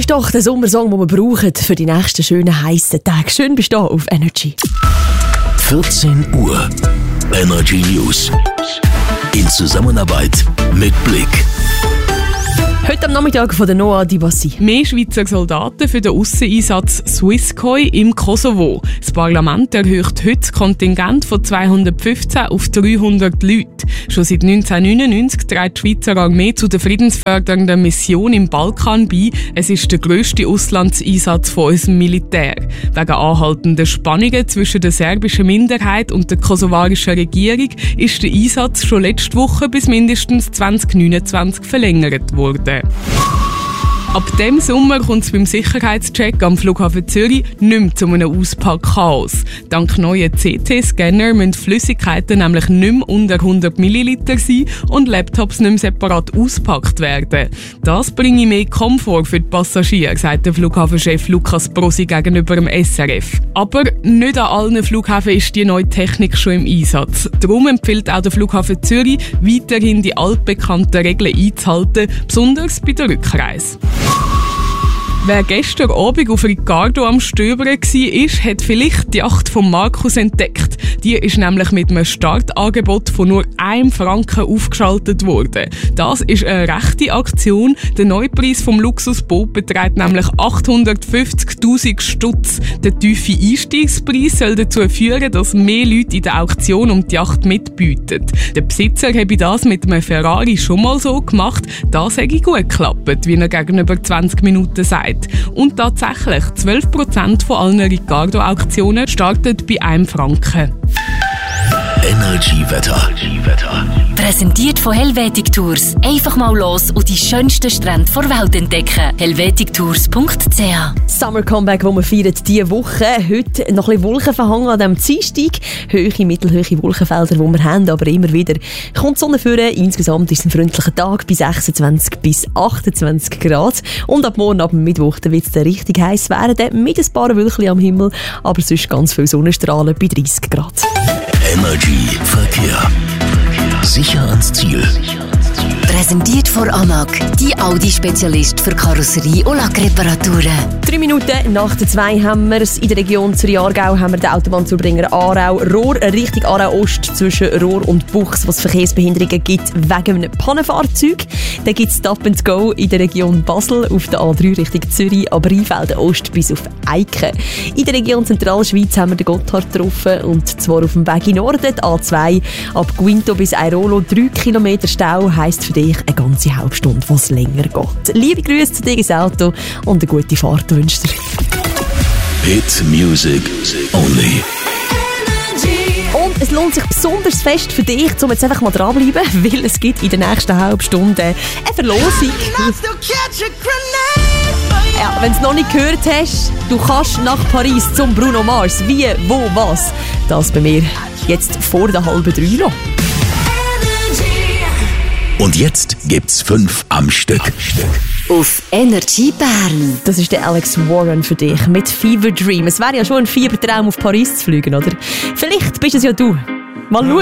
doch der Sommersong, den wir brauchen für die nächsten schönen, heissen Tage. Schön bist du da auf Energy. 14 Uhr. Energy News. In Zusammenarbeit mit Blick. Heute am Nachmittag von der Noah Dibassi. Mehr Schweizer Soldaten für den Ausseneinsatz Swisscoi im Kosovo. Das Parlament erhöht heute das Kontingent von 215 auf 300 Leute. Schon seit 1999 trägt die Schweizer Armee zu der friedensfördernden Mission im Balkan bei. Es ist der grösste Auslandseinsatz von unserem Militär. Wegen anhaltender Spannungen zwischen der serbischen Minderheit und der kosovarischen Regierung ist der Einsatz schon letzte Woche bis mindestens 2029 verlängert worden. Ab dem Sommer kommt es beim Sicherheitscheck am Flughafen Zürich nicht mehr zu einem Auspackchaos. Dank neuen CT-Scanner müssen Flüssigkeiten nämlich nicht mehr unter 100 Milliliter sein und Laptops nicht mehr separat ausgepackt werden. Das bringe mehr Komfort für die Passagiere, sagt der Flughafenchef Lukas Brosi gegenüber dem SRF. Aber nicht an allen Flughäfen ist die neue Technik schon im Einsatz. Darum empfiehlt auch der Flughafen Zürich, weiterhin die altbekannten Regeln einzuhalten, besonders bei der Rückreise. Wer gestern Abend auf Ricardo am Stöbern war, hat vielleicht die Yacht von Markus entdeckt. Die ist nämlich mit einem Startangebot von nur 1 Franken aufgeschaltet worden. Das ist eine rechte Aktion. Der Neupreis vom Luxusboot beträgt nämlich 850'000 Stutz. Der tiefe Einstiegspreis soll dazu führen, dass mehr Leute in der Auktion um die Yacht mitbieten. Der Besitzer habe das mit einem Ferrari schon mal so gemacht. Das hätte gut geklappt, wie er gegenüber 20 Minuten sagt. Und tatsächlich, 12% von allen Ricardo-Auktionen startet bei 1 Franken. Energy-Wetter. Präsentiert von Helvetic Tours. Einfach mal los und die schönsten Strände der Welt entdecken. helvetictours.ch. Summer Comeback, das wir feiern diese Woche. Heute noch ein bisschen Wolkenverhang an diesem Dienstag. Hohe, mittelhohe Wolkenfelder, die wir haben, aber immer wieder kommt die Sonne führen. Insgesamt ist es ein freundlicher Tag bei 26 bis 28 Grad. Und ab morgen, ab Mittwoch, wird es richtig heiß werden, mit ein paar Wölkchen am Himmel, aber sonst ganz viel Sonnenstrahlen bei 30 Grad. Energy Verkehr. Sicher ans Ziel. Präsentiert von AMAG, die Audi-Spezialist für Karosserie- und Lackreparaturen. 3 Minuten nach der 2 haben wir es. In der Region Zürich-Aargau haben wir den Autobahnzubringer Aarau-Rohr Richtung Aarau-Ost zwischen Rohr und Buchs, was Verkehrsbehinderungen gibt wegen einem Pannenfahrzeug. Dann gibt es Stop and Go in der Region Basel auf der A3 Richtung Zürich, aber Rheinfelden-Ost bis auf Eiken. In der Region Zentralschweiz haben wir den Gotthard getroffen, und zwar auf dem Weg in Norden, die A2 ab Guinto bis Airolo. 3 Kilometer Stau heisst für dich eine ganze halbe Stunde, was länger geht. Liebe Grüße zu dir ins Auto und eine gute Fahrt wünsche dir. Hit Music Only. Und es lohnt sich besonders fest für dich, um jetzt einfach mal dranbleiben, weil es gibt in der nächsten halben Stunde eine Verlosung. Ja, wenn du es noch nicht gehört hast, du kannst nach Paris zum Bruno Mars. Wie, wo, was? Das bei mir jetzt vor der 2:30 noch. Und jetzt gibt's 5 am Stück. Auf Energy Bern. Das ist der Alex Warren für dich mit Fever Dream. Es wäre ja schon ein Fiebertraum, auf Paris zu fliegen, oder? Vielleicht bist es ja du. Mal schauen.